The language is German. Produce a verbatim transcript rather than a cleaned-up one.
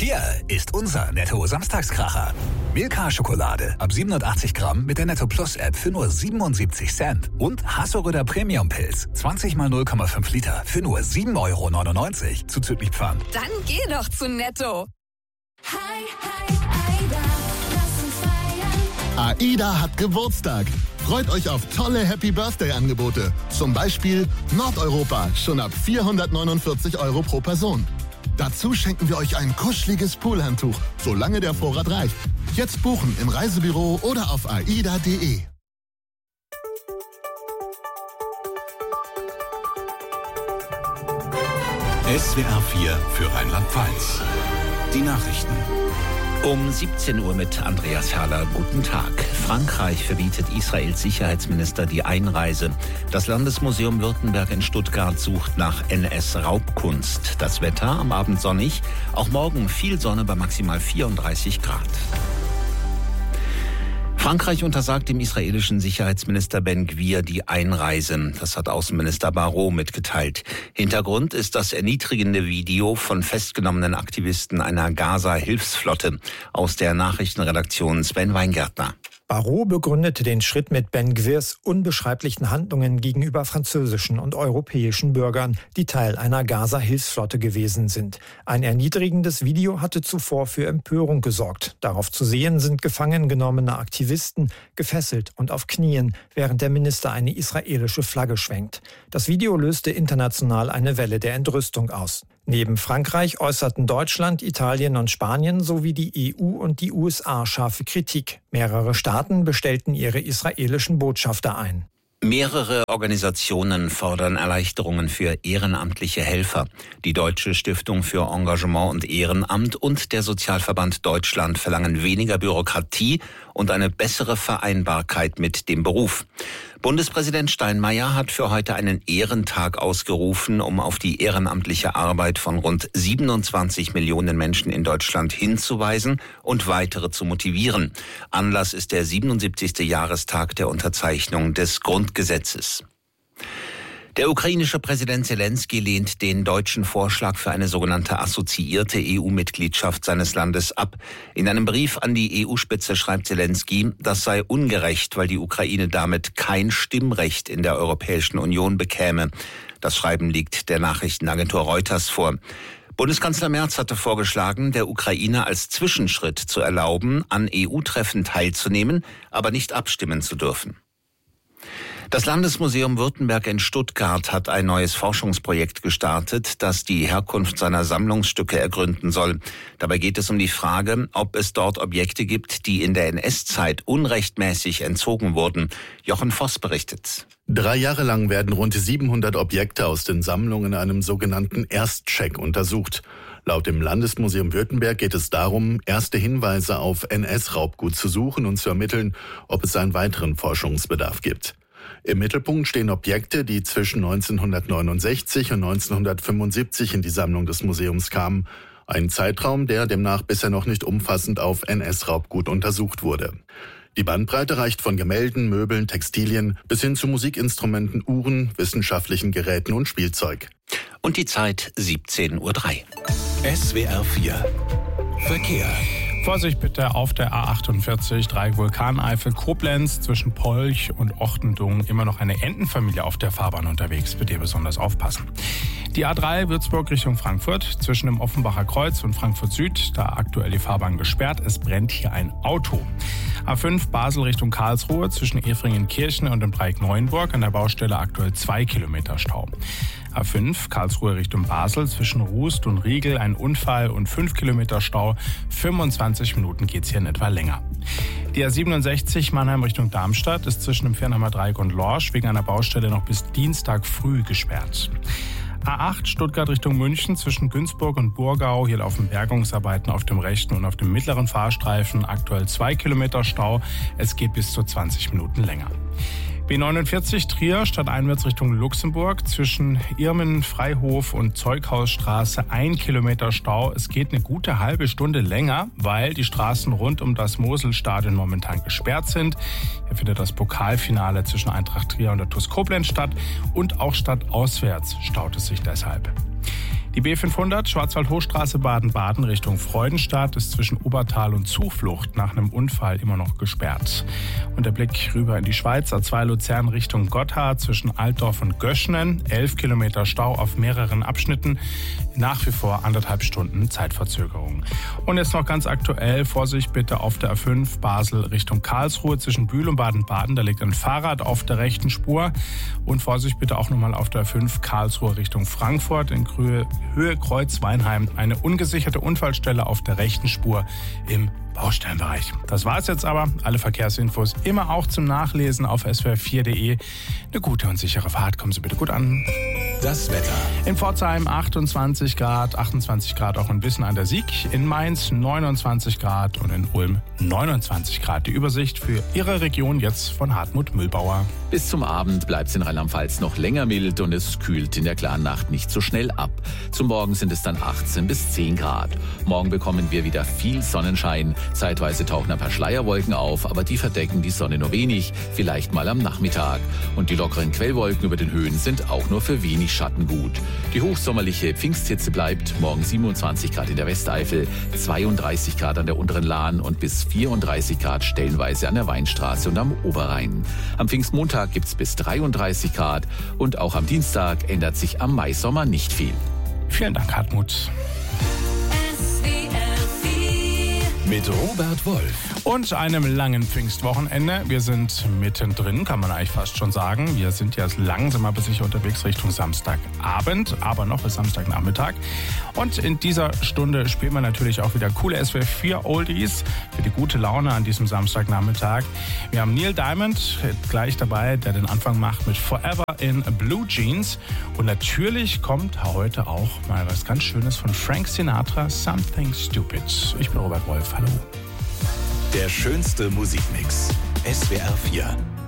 Hier ist unser Netto-Samstagskracher. Milka-Schokolade ab siebenhundertachtzig Gramm mit der Netto Plus App für nur siebenundsiebzig Cent. Und Hasso-Rütter Premium-Pilz zwanzig mal null Komma fünf Liter für nur sieben Euro neunundneunzig zuzüglich Pfand. Dann geh doch zu Netto. Hi, hi, Aida, lass uns feiern. AIDA hat Geburtstag. Freut euch auf tolle Happy-Birthday-Angebote. Zum Beispiel Nordeuropa, schon ab vierhundertneunundvierzig Euro pro Person. Dazu schenken wir euch ein kuscheliges Poolhandtuch, solange der Vorrat reicht. Jetzt buchen im Reisebüro oder auf aida punkt de. S W R vier für Rheinland-Pfalz. Die Nachrichten. Um siebzehn Uhr mit Andreas Herrler. Guten Tag. Frankreich verbietet Israels Sicherheitsminister die Einreise. Das Landesmuseum Württemberg in Stuttgart sucht nach N S-Raubkunst. Das Wetter am Abend sonnig. Auch morgen viel Sonne bei maximal vierunddreißig Grad. Frankreich untersagt dem israelischen Sicherheitsminister Ben Gvir die Einreise. Das hat Außenminister Barrot mitgeteilt. Hintergrund ist das erniedrigende Video von festgenommenen Aktivisten einer Gaza-Hilfsflotte. Aus der Nachrichtenredaktion Sven Weingärtner. Barrot begründete den Schritt mit Ben Gvirs unbeschreiblichen Handlungen gegenüber französischen und europäischen Bürgern, die Teil einer Gaza-Hilfsflotte gewesen sind. Ein erniedrigendes Video hatte zuvor für Empörung gesorgt. Darauf zu sehen sind gefangen genommene Aktivisten, gefesselt und auf Knien, während der Minister eine israelische Flagge schwenkt. Das Video löste international eine Welle der Entrüstung aus. Neben Frankreich äußerten Deutschland, Italien und Spanien sowie die E U und die U S A scharfe Kritik. Mehrere Staaten bestellten ihre israelischen Botschafter ein. Mehrere Organisationen fordern Erleichterungen für ehrenamtliche Helfer. Die Deutsche Stiftung für Engagement und Ehrenamt und der Sozialverband Deutschland verlangen weniger Bürokratie und eine bessere Vereinbarkeit mit dem Beruf. Bundespräsident Steinmeier hat für heute einen Ehrentag ausgerufen, um auf die ehrenamtliche Arbeit von rund siebenundzwanzig Millionen Menschen in Deutschland hinzuweisen und weitere zu motivieren. Anlass ist der siebenundsiebzigste Jahrestag der Unterzeichnung des Grundgesetzes. Der ukrainische Präsident Zelensky lehnt den deutschen Vorschlag für eine sogenannte assoziierte E U-Mitgliedschaft seines Landes ab. In einem Brief an die E U-Spitze schreibt Zelensky, das sei ungerecht, weil die Ukraine damit kein Stimmrecht in der Europäischen Union bekäme. Das Schreiben liegt der Nachrichtenagentur Reuters vor. Bundeskanzler Merz hatte vorgeschlagen, der Ukraine als Zwischenschritt zu erlauben, an E U-Treffen teilzunehmen, aber nicht abstimmen zu dürfen. Das Landesmuseum Württemberg in Stuttgart hat ein neues Forschungsprojekt gestartet, das die Herkunft seiner Sammlungsstücke ergründen soll. Dabei geht es um die Frage, ob es dort Objekte gibt, die in der N S-Zeit unrechtmäßig entzogen wurden. Jochen Voss berichtet. Drei Jahre lang werden rund siebenhundert Objekte aus den Sammlungen in einem sogenannten Erstcheck untersucht. Laut dem Landesmuseum Württemberg geht es darum, erste Hinweise auf N S-Raubgut zu suchen und zu ermitteln, ob es einen weiteren Forschungsbedarf gibt. Im Mittelpunkt stehen Objekte, die zwischen neunzehnhundertneunundsechzig und neunzehnhundertfünfundsiebzig in die Sammlung des Museums kamen. Ein Zeitraum, der demnach bisher noch nicht umfassend auf N S-Raubgut untersucht wurde. Die Bandbreite reicht von Gemälden, Möbeln, Textilien bis hin zu Musikinstrumenten, Uhren, wissenschaftlichen Geräten und Spielzeug. Und die Zeit siebzehn Uhr drei. S W R vier Verkehr. Vorsicht bitte auf der A achtundvierzig, Dreieck Vulkaneifel, Koblenz, zwischen Polch und Ochtendung immer noch eine Entenfamilie auf der Fahrbahn unterwegs. Bitte besonders aufpassen. Die A drei Würzburg Richtung Frankfurt, zwischen dem Offenbacher Kreuz und Frankfurt Süd, da aktuell die Fahrbahn gesperrt. Es brennt hier ein Auto. A fünf Basel Richtung Karlsruhe, zwischen Efringenkirchen und dem Dreieck Neuenburg, an der Baustelle aktuell zwei Kilometer Stau. A fünf Karlsruhe Richtung Basel, zwischen Rust und Riegel ein Unfall und fünf Kilometer Stau. fünfundzwanzig Minuten geht's hier in etwa länger. Die A siebenundsechzig Mannheim Richtung Darmstadt ist zwischen dem Viernheimer Dreieck und Lorsch wegen einer Baustelle noch bis Dienstag früh gesperrt. A acht Stuttgart Richtung München, zwischen Günzburg und Burgau. Hier laufen Bergungsarbeiten auf dem rechten und auf dem mittleren Fahrstreifen. Aktuell zwei Kilometer Stau. Es geht bis zu zwanzig Minuten länger. B neunundvierzig Trier stadteinwärts Richtung Luxemburg, zwischen Irmen, Freihof und Zeughausstraße ein Kilometer Stau. Es geht eine gute halbe Stunde länger, weil die Straßen rund um das Moselstadion momentan gesperrt sind. Hier findet das Pokalfinale zwischen Eintracht Trier und der TuS Koblenz statt und auch stadtauswärts staut es sich deshalb. Die B fünfhundert Schwarzwald-Hochstraße Baden-Baden Richtung Freudenstadt ist zwischen Obertal und Zuflucht nach einem Unfall immer noch gesperrt. Und der Blick rüber in die Schweiz, A zwei Luzern Richtung Gotthard zwischen Altdorf und Göschnen, elf Kilometer Stau auf mehreren Abschnitten, nach wie vor anderthalb Stunden Zeitverzögerung. Und jetzt noch ganz aktuell, Vorsicht bitte auf der A fünf Basel Richtung Karlsruhe zwischen Bühl und Baden-Baden, da liegt ein Fahrrad auf der rechten Spur. Und Vorsicht bitte auch nochmal auf der A fünf Karlsruhe Richtung Frankfurt in Höhe Kreuz-Weinheim, eine ungesicherte Unfallstelle auf der rechten Spur im Baustellenbereich. Das war's jetzt aber. Alle Verkehrsinfos immer auch zum Nachlesen auf s w r vier punkt de. Eine gute und sichere Fahrt. Kommen Sie bitte gut an. Das Wetter. In Pforzheim achtundzwanzig Grad, achtundzwanzig Grad auch ein bisschen an der Sieg. In Mainz neunundzwanzig Grad und in Ulm neunundzwanzig Grad. Die Übersicht für Ihre Region jetzt von Hartmut Mühlbauer. Bis zum Abend bleibt es in Rheinland-Pfalz noch länger mild und es kühlt in der klaren Nacht nicht so schnell ab. Zum Morgen sind es dann achtzehn bis zehn Grad. Morgen bekommen wir wieder viel Sonnenschein. Zeitweise tauchen ein paar Schleierwolken auf, aber die verdecken die Sonne nur wenig, vielleicht mal am Nachmittag. Und die lockeren Quellwolken über den Höhen sind auch nur für wenig Schatten gut. Die hochsommerliche Pfingsthitze bleibt, morgen siebenundzwanzig Grad in der Westeifel, zweiunddreißig Grad an der unteren Lahn und bis vierunddreißig Grad stellenweise an der Weinstraße und am Oberrhein. Am Pfingstmontag gibt es bis dreiunddreißig Grad und auch am Dienstag ändert sich am Maisommer nicht viel. Vielen Dank, Hartmut. Mit Robert Wolf. Und einem langen Pfingstwochenende. Wir sind mittendrin, kann man eigentlich fast schon sagen. Wir sind jetzt langsam aber sicher unterwegs Richtung Samstagabend, aber noch bis Samstagnachmittag. Und in dieser Stunde spielen wir natürlich auch wieder coole S W R vier Oldies für die gute Laune an diesem Samstagnachmittag. Wir haben Neil Diamond gleich dabei, der den Anfang macht mit Forever in Blue Jeans. Und natürlich kommt heute auch mal was ganz Schönes von Frank Sinatra, Something Stupid. Ich bin Robert Wolf. Hallo. Der schönste Musikmix. S W R vier.